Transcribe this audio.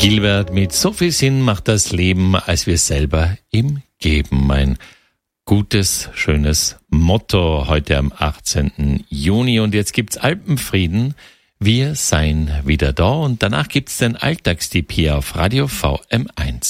Gilbert mit so viel Sinn macht das Leben, als wir selber ihm geben. Ein gutes, schönes Motto heute am 18. Juni. Und jetzt gibt's Alpenfrieden. Wir seien wieder da. Und danach gibt's den Alltagstipp hier auf Radio VM1.